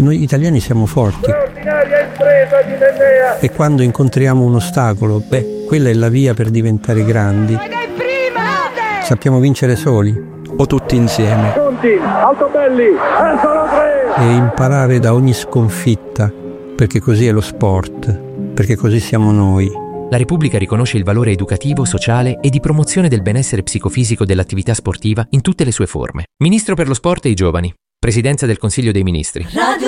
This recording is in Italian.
Noi italiani siamo forti e quando incontriamo un ostacolo, quella è la via per diventare grandi. Sappiamo vincere soli o tutti insieme e imparare da ogni sconfitta, perché così è lo sport, perché così siamo noi. La Repubblica riconosce il valore educativo, sociale e di promozione del benessere psicofisico dell'attività sportiva in tutte le sue forme. Ministro per lo sport e i giovani, Presidenza del Consiglio dei Ministri.